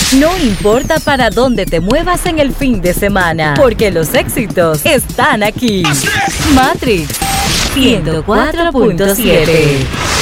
No importa para dónde te muevas en el fin de semana, porque los éxitos están aquí. Matrix 104.7